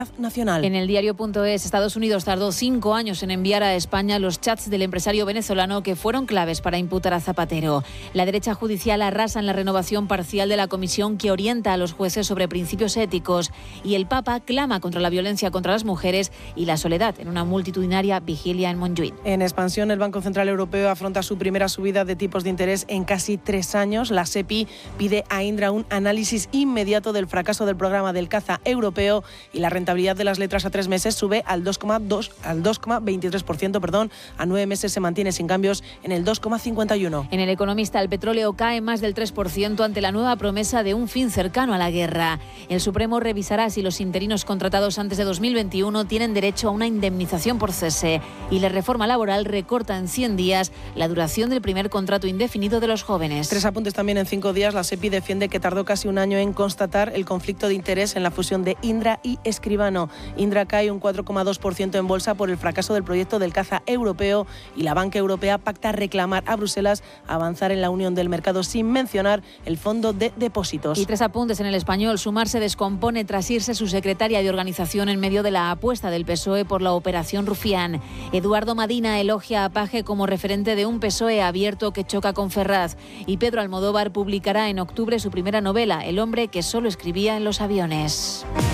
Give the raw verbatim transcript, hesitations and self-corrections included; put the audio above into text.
nacional. En el diario.es, Estados Unidos tardó cinco años en enviar a España los chats del empresario venezolano que fueron claves para imputar a Zapatero. La derecha judicial arrasa en la renovación parcial de la comisión que orienta a los jueces sobre principios éticos, y el Papa clama contra la violencia contra las mujeres y la soledad en una multitudinaria vigilia en Montjuïc. En expansión, el Banco Central Europeo afronta su primera subida de tipos de interés en casi tres años. La SEPI pide a Indra un análisis inmediato del fracaso del programa del caza europeo, y la rentabilidad de las letras a tres meses sube al dos coma dos al dos coma veintitrés por ciento, perdón, a nueve meses se mantiene sin cambios en el dos coma cincuenta y uno. En El Economista, el petróleo cae más del tres por ciento ante la nueva promesa de un fin cercano a la guerra. El Supremo revisará si los interinos contratados antes de dos mil veintiuno tienen derecho a una indemnización por cese, y la reforma laboral recorta en cien días la duración del primer contrato indefinido de los jóvenes. Tres apuntes también en cinco días. La SEPI defiende que tardó casi un año en constatar el conflicto de interés en la fusión de Indra y Escribano. Indra cae un cuatro coma dos por ciento en bolsa por el fracaso del proyecto del caza europeo, y la banca europea pacta reclamar a Bruselas avanzar en la unión del mercado, sin mencionar el fondo de depósitos. Y tres apuntes en El Español. Sumar se descompone tras irse su secretaria de organización en medio de la apuesta del P S O E por la operación Rufián. Eduardo Madina elogia a Paje como referente de un P S O E abierto que choca con Ferraz, y Pedro Almodóvar publicará en octubre su primera novela, El hombre que solo escribía en los aviones.